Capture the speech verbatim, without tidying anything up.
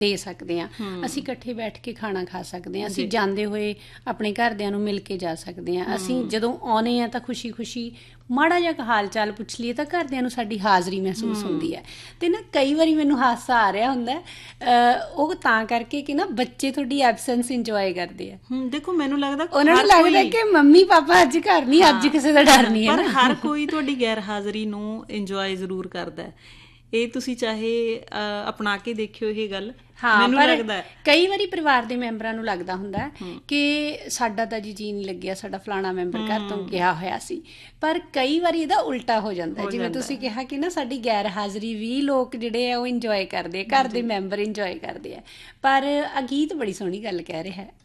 ਦੇ ਸਕਦੇ ਹਾਂ, ਅਸੀਂ ਇਕੱਠੇ ਬੈਠ ਕੇ ਖਾਣਾ ਖਾ ਸਕਦੇ ਹਾਂ, ਅਸੀਂ ਜਾਂਦੇ ਹੋਏ ਆਪਣੇ ਘਰਦਿਆਂ ਨੂੰ ਮਿਲ ਕੇ ਜਾ ਸਕਦੇ ਹਾਂ, ਅਸੀਂ ਜਦੋਂ ਆਉਂਦੇ ਹਾਂ ਤਾਂ ਖੁਸ਼ੀ ਖੁਸ਼ੀ ਮਾੜਾ ਜਿਹਾ ਹਾਲ ਚਾਲ ਪੁੱਛ ਲਈਏ ਤਾਂ ਘਰਦਿਆਂ ਨੂੰ ਸਾਡੀ ਹਾਜ਼ਰੀ ਮਹਿਸੂਸ ਹੁੰਦੀ ਹੈ। ਅਤੇ ਨਾ ਕਈ ਵਾਰੀ ਮੈਨੂੰ ਹਾਸਾ ਆ ਰਿਹਾ ਹੁੰਦਾ, ਉਹ ਤਾਂ ਕਰਕੇ ਕਿ ਨਾ ਬੱਚੇ ਤੁਹਾਡੀ ਐਬਸੈਂਸ ਇੰਜੋਏ ਕਰਦੇ ਆ। ਦੇਖੋ ਮੈਨੂੰ ਲੱਗਦਾ ਉਹਨਾਂ ਨੂੰ ਲੱਗਦਾ ਕਿ ਮੰਮੀ ਪਾਪਾ ਅੱਜ ਘਰ ਨਹੀਂ, ਅੱਜ ਕਿਸੇ ਦਾ ਡਰ ਨਹੀਂ ਹੈ। ਪਰ ਹਰ ਕੋਈ ਤੁਹਾਡੀ ਗੈਰ ਹਾਜ਼ਰੀ ਨੂੰ ਇੰਜੋਏ ਜ਼ਰੂਰ ਕਰਦਾ, ਇਹ ਤੁਸੀਂ ਚਾਹੇ ਅਪਣਾ ਕੇ ਦੇਖਿਓ ਇਹ ਗੱਲ। ਹਾਂ, ਪਰ ਕਈ ਵਾਰੀ ਪਰਿਵਾਰ ਦੇ ਮੈਂਬਰਾਂ ਨੂੰ ਲੱਗਦਾ ਹੁੰਦਾ ਕਿ ਸਾਡਾ ਤਾਂ ਜੀ ਜੀਅ ਨਹੀਂ ਲੱਗਿਆ, ਸਾਡਾ ਫਲਾਣਾ ਮੈਂਬਰ ਘਰ ਤੋਂ ਗਿਆ ਹੋਇਆ ਸੀ। ਪਰ ਕਈ ਵਾਰੀ ਇਹਦਾ ਉਲਟਾ ਹੋ ਜਾਂਦਾ, ਜਿਵੇਂ ਤੁਸੀਂ ਕਿਹਾ ਕਿ ਨਾ ਸਾਡੀ ਗੈਰ ਹਾਜ਼ਰੀ ਵੀ ਲੋਕ ਜਿਹੜੇ ਆ ਉਹ ਇੰਜੋਏ ਕਰਦੇ ਆ, ਘਰ ਦੇ ਮੈਂਬਰ ਇੰਜੋਏ ਕਰਦੇ ਆ। ਪਰ ਅਗੀਤ ਬੜੀ ਸੋਹਣੀ ਗੱਲ ਕਹਿ ਰਿਹਾ ਹੈ,